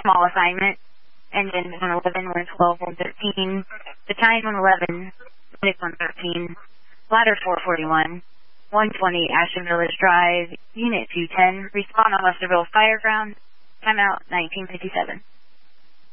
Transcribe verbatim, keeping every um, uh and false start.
small assignment. Engine one eleven, one twelve, one thirteen. Battalion one eleven, Unit one thirteen. Ladder four forty-one. one twenty Ashton Village Drive, Unit two ten. Respond on Westerville Fireground. Timeout nineteen fifty-seven.